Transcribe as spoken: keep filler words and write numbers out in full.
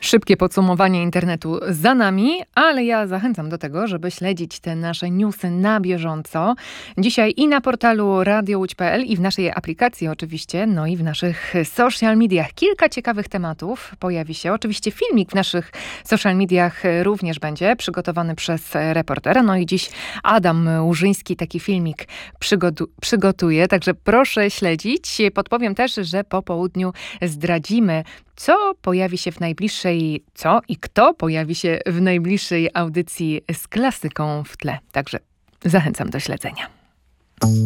Szybkie podsumowanie internetu za nami, ale ja zachęcam do tego, żeby śledzić te nasze newsy na bieżąco. Dzisiaj i na portalu radio łódź kropka pe el i w naszej aplikacji oczywiście, no i w naszych social mediach. Kilka ciekawych tematów pojawi się. Oczywiście filmik w naszych social mediach również będzie przygotowany przez reportera. No i dziś Adam Łużyński taki filmik przygotu- przygotuje, także proszę śledzić. Podpowiem też, że po południu zdradzimy, co pojawi się w najbliższej, co i kto pojawi się w najbliższej audycji z klasyką w tle. Także zachęcam do śledzenia.